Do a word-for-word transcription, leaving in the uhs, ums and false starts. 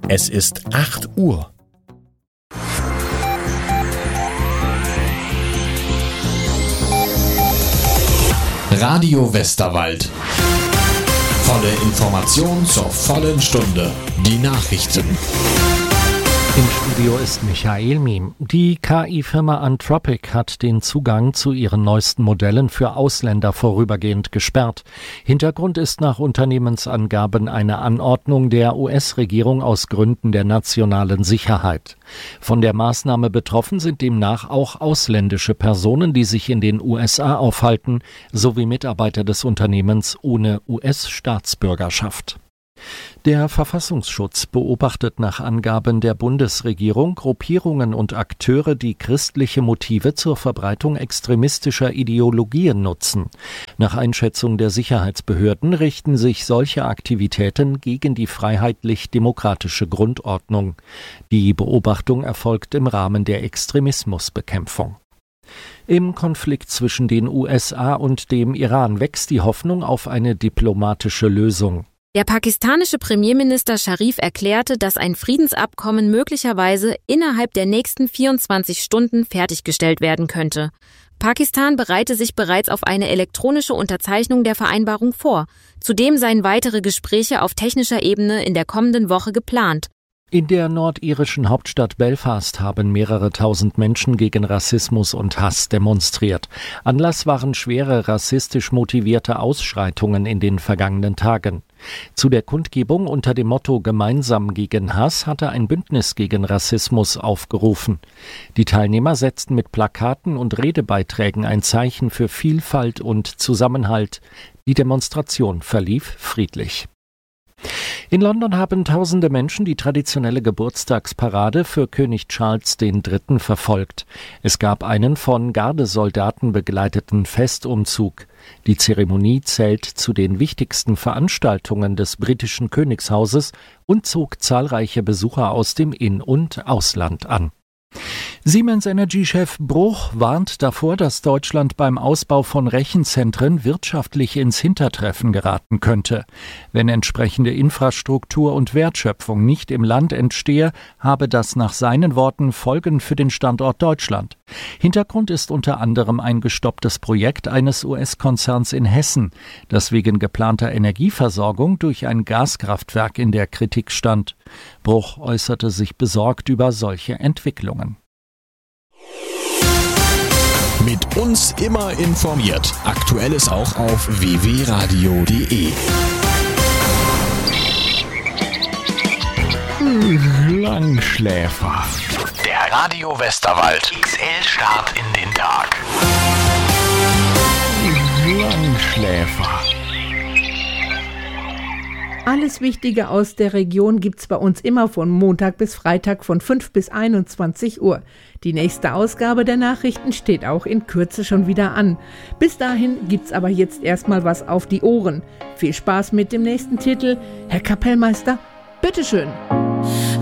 Es ist acht Uhr. Radio Westerwald. Volle Information zur vollen Stunde. Die Nachrichten. Im Studio ist Michael Miem. Die K I-Firma Anthropic hat den Zugang zu ihren neuesten Modellen für Ausländer vorübergehend gesperrt. Hintergrund ist nach Unternehmensangaben eine Anordnung der U S-Regierung aus Gründen der nationalen Sicherheit. Von der Maßnahme betroffen sind demnach auch ausländische Personen, die sich in den U S A aufhalten, sowie Mitarbeiter des Unternehmens ohne U S-Staatsbürgerschaft. Der Verfassungsschutz beobachtet nach Angaben der Bundesregierung Gruppierungen und Akteure, die christliche Motive zur Verbreitung extremistischer Ideologien nutzen. Nach Einschätzung der Sicherheitsbehörden richten sich solche Aktivitäten gegen die freiheitlich-demokratische Grundordnung. Die Beobachtung erfolgt im Rahmen der Extremismusbekämpfung. Im Konflikt zwischen den U S A und dem Iran wächst die Hoffnung auf eine diplomatische Lösung. Der pakistanische Premierminister Sharif erklärte, dass ein Friedensabkommen möglicherweise innerhalb der nächsten vierundzwanzig Stunden fertiggestellt werden könnte. Pakistan bereite sich bereits auf eine elektronische Unterzeichnung der Vereinbarung vor. Zudem seien weitere Gespräche auf technischer Ebene in der kommenden Woche geplant. In der nordirischen Hauptstadt Belfast haben mehrere tausend Menschen gegen Rassismus und Hass demonstriert. Anlass waren schwere rassistisch motivierte Ausschreitungen in den vergangenen Tagen. Zu der Kundgebung unter dem Motto Gemeinsam gegen Hass hatte ein Bündnis gegen Rassismus aufgerufen. Die Teilnehmer setzten mit Plakaten und Redebeiträgen ein Zeichen für Vielfalt und Zusammenhalt. Die Demonstration verlief friedlich. In London haben tausende Menschen die traditionelle Geburtstagsparade für König Charles der Dritte verfolgt. Es gab einen von Gardesoldaten begleiteten Festumzug. Die Zeremonie zählt zu den wichtigsten Veranstaltungen des britischen Königshauses und zog zahlreiche Besucher aus dem In- und Ausland an. Siemens Energy-Chef Bruch warnt davor, dass Deutschland beim Ausbau von Rechenzentren wirtschaftlich ins Hintertreffen geraten könnte. Wenn entsprechende Infrastruktur und Wertschöpfung nicht im Land entstehe, habe das nach seinen Worten Folgen für den Standort Deutschland. Hintergrund ist unter anderem ein gestopptes Projekt eines U S-Konzerns in Hessen, das wegen geplanter Energieversorgung durch ein Gaskraftwerk in der Kritik stand. Bruch äußerte sich besorgt über solche Entwicklungen. Mit uns immer informiert. Aktuelles auch auf w w radio punkt d e. Langschläfer. Der Radio Westerwald X L-Start in den Tag. Langschläfer. Alles Wichtige aus der Region gibt's bei uns immer von Montag bis Freitag von fünf bis einundzwanzig Uhr. Die nächste Ausgabe der Nachrichten steht auch in Kürze schon wieder an. Bis dahin gibt's aber jetzt erstmal was auf die Ohren. Viel Spaß mit dem nächsten Titel. Herr Kapellmeister, bitteschön.